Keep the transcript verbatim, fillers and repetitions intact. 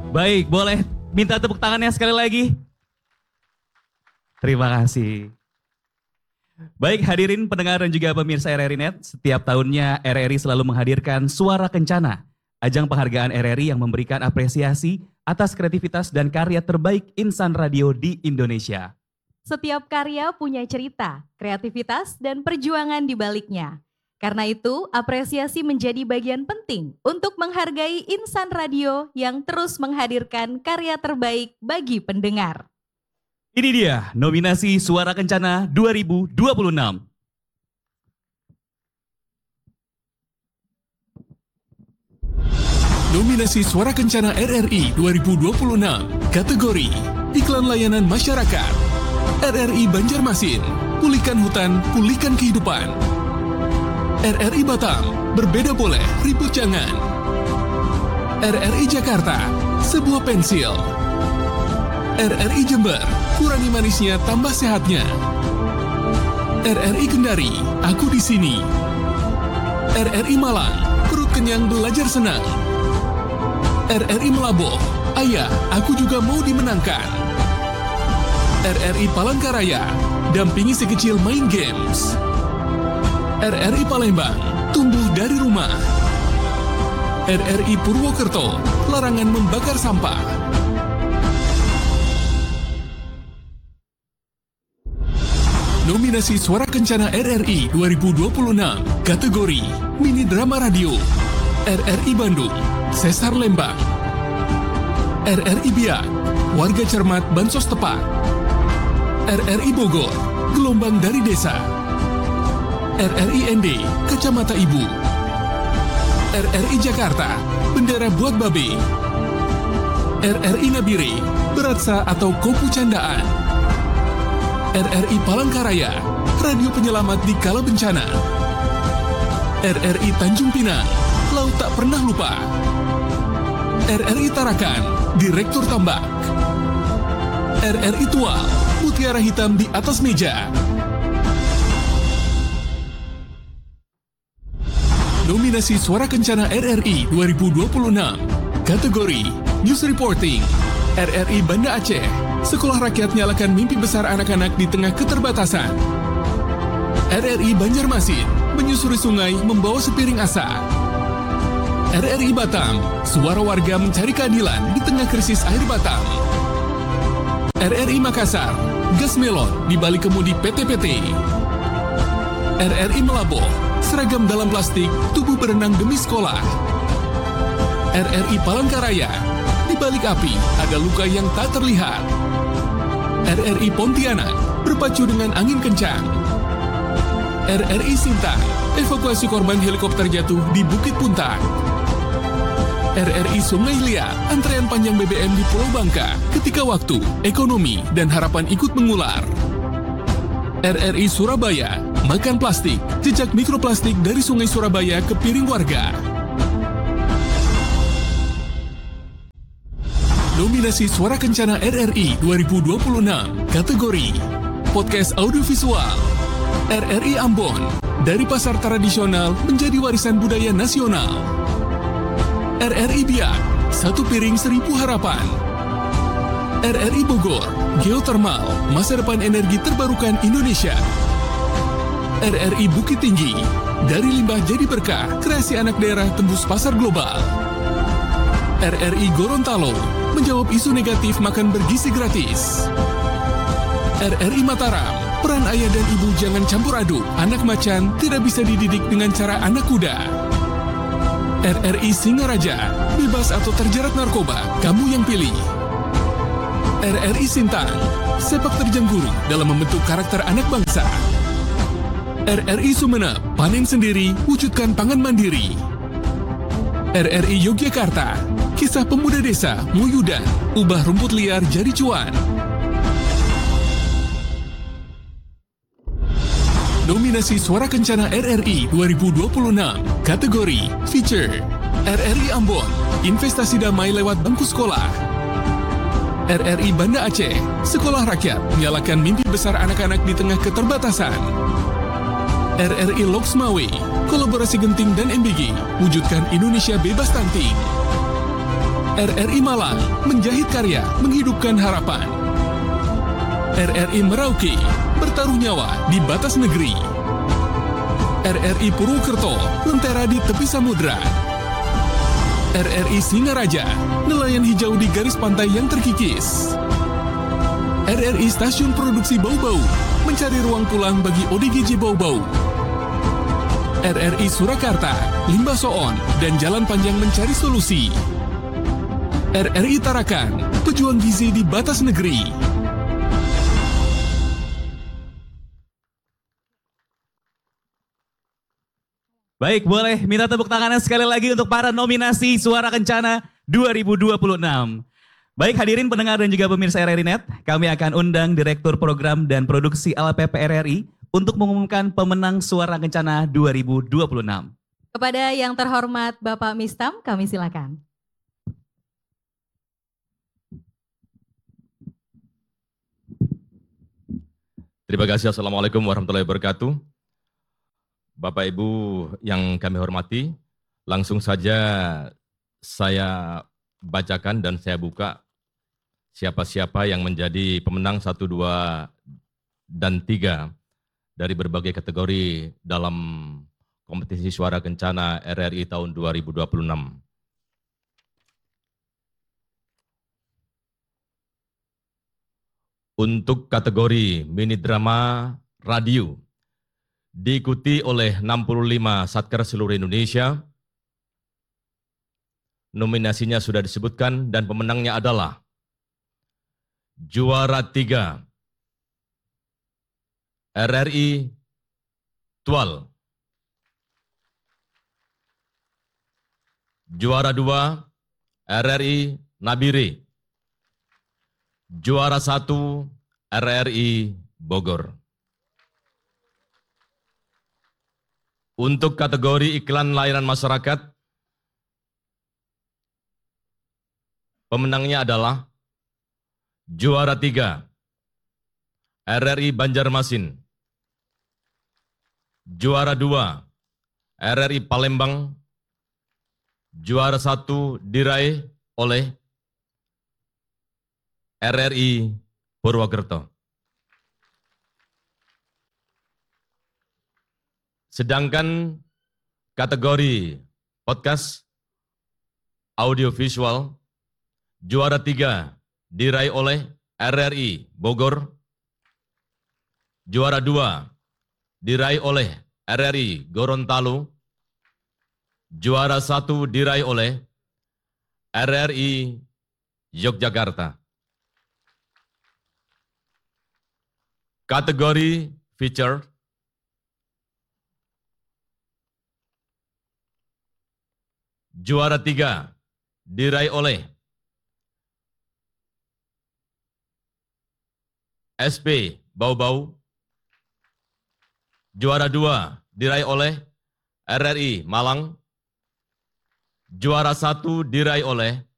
Baik, boleh minta tepuk tangannya sekali lagi. Terima kasih. Baik hadirin pendengar dan juga pemirsa R R I Net, setiap tahunnya R R I selalu menghadirkan Suara Kencana, ajang penghargaan R R I yang memberikan apresiasi atas kreativitas dan karya terbaik insan radio di Indonesia. Setiap karya punya cerita, kreativitas, dan perjuangan di baliknya. Karena itu, apresiasi menjadi bagian penting untuk menghargai insan radio yang terus menghadirkan karya terbaik bagi pendengar. Ini dia nominasi Suara Kencana dua ribu dua puluh enam. Nominasi Suara Kencana R R I dua ribu dua puluh enam, kategori Iklan Layanan Masyarakat. R R I Banjarmasin, Pulihkan Hutan, Pulihkan Kehidupan. R R I Batam, Berbeda Boleh, Ribut Jangan. R R I Jakarta, Sebuah Pensil. R R I Jember, Kurangi Manisnya, Tambah Sehatnya. R R I Kendari, Aku di Sini. R R I Malang, Perut Kenyang Belajar Senang. R R I Melaboh, Ayah, Aku Juga Mau Dimenangkan. R R I Palangkaraya, Dampingi Si Kecil Main Games. R R I Palembang, Tumbuh Dari Rumah. R R I Purwokerto, Larangan Membakar Sampah. Nominasi Suara Kencana R R I dua ribu dua puluh enam, kategori Mini Drama Radio. R R I Bandung, Sesar Lembang. R R I Biak, Warga Cermat Bansos Tepat. R R I Bogor, Gelombang Dari Desa. R R I N D, Kacamata Ibu. R R I Jakarta, Bendera Buat Babe. R R I Nabire, Beratsa atau Kopu Candaan. R R I Palangkaraya, Radio Penyelamat di Kala Bencana. R R I Tanjung Pinang, Laut Tak Pernah Lupa. R R I Tarakan, Direktur Tambak. R R I Tual, Mutiara Hitam di Atas Meja. Nominasi Suara Kencana R R I dua ribu dua puluh enam, kategori News Reporting. R R I Banda Aceh, Sekolah Rakyat Nyalakan Mimpi Besar Anak-anak di Tengah Keterbatasan. R R I Banjarmasin, Menyusuri Sungai Membawa Sepiring Asa. R R I Batam, Suara Warga Mencari Keadilan di Tengah Krisis Air Batam. R R I Makassar, Gas Melon di Balik Kemudi P T P T. R R I Melaboh, Seragam Dalam Plastik, Tubuh Berenang Demi Sekolah. R R I Palangkaraya, di balik api ada luka yang tak terlihat. R R I Pontianak, berpacu dengan angin kencang. R R I Sintang, evakuasi korban helikopter jatuh di Bukit Puntang. R R I Sungai Liat, antrean panjang B B M di Pulau Bangka ketika waktu, ekonomi, dan harapan ikut mengular. R R I Surabaya, makan plastik, jejak mikroplastik dari Sungai Surabaya ke piring warga. Nominasi Suara Kencana R R I dua ribu dua puluh enam, kategori Podcast Audiovisual. R R I Ambon, dari pasar tradisional menjadi warisan budaya nasional. R R I Biak, satu piring seribu harapan. R R I Bogor, geothermal, masa depan energi terbarukan Indonesia. R R I Bukit Tinggi, dari limbah jadi berkah, kreasi anak daerah tembus pasar global. R R I Gorontalo, menjawab isu negatif makan bergizi gratis. R R I Mataram, peran ayah dan ibu jangan campur aduk, anak macan tidak bisa dididik dengan cara anak kuda. R R I Singaraja, bebas atau terjerat narkoba, kamu yang pilih. R R I Sintang, sepak terjang guru dalam membentuk karakter anak bangsa. R R I Sumeneb, panen sendiri, wujudkan pangan mandiri. R R I Yogyakarta, kisah pemuda desa, Muyudan, ubah rumput liar jadi cuan. Nominasi Suara Kencana R R I dua ribu dua puluh enam, kategori Feature. R R I Ambon, investasi damai lewat bangku sekolah. R R I Banda Aceh, Sekolah Rakyat, menyalakan mimpi besar anak-anak di tengah keterbatasan. R R I Loksmawe, kolaborasi Genting dan M B G, wujudkan Indonesia bebas stunting. R R I Malang, menjahit karya, menghidupkan harapan. R R I Merauke, bertaruh nyawa di batas negeri. R R I Purwokerto, lentera di tepi samudra. R R I Singaraja, nelayan hijau di garis pantai yang terkikis. R R I Stasiun Produksi Bau-Bau, mencari ruang pulang bagi O D G J Bau-Bau. R R I Surakarta, Limbah Soon, dan Jalan Panjang mencari solusi. R R I Tarakan, pejuang gizi di batas negeri. Baik, boleh minta tepuk tangannya sekali lagi untuk para nominasi Suara Kencana dua ribu dua puluh enam. Baik, hadirin pendengar dan juga pemirsa R R I Net, kami akan undang Direktur Program dan Produksi L P P R R I untuk mengumumkan pemenang Suara Kencana dua ribu dua puluh enam. Kepada yang terhormat Bapak Mistam, kami silakan. Terima kasih. Assalamualaikum warahmatullahi wabarakatuh. Bapak Ibu yang kami hormati, langsung saja saya bacakan dan saya buka siapa-siapa yang menjadi pemenang satu, dua, dan tiga dari berbagai kategori dalam kompetisi Suara Kencana R R I tahun dua ribu dua puluh enam. Untuk kategori mini drama radio, diikuti oleh enam puluh lima satker seluruh Indonesia. Nominasinya sudah disebutkan dan pemenangnya adalah juara tiga R R I Tual, juara dua R R I Nabire, juara satu R R I Bogor. Untuk kategori iklan layanan masyarakat, pemenangnya adalah juara tiga R R I Banjarmasin, juara dua R R I Palembang, juara satu diraih oleh R R I Purwokerto. Sedangkan kategori podcast audiovisual, juara tiga diraih oleh R R I Bogor, juara dua diraih oleh R R I Gorontalo, juara satu diraih oleh R R I Yogyakarta. Kategori feature, juara tiga diraih oleh S P Bau-Bau, juara dua diraih oleh R R I Malang, juara satu diraih oleh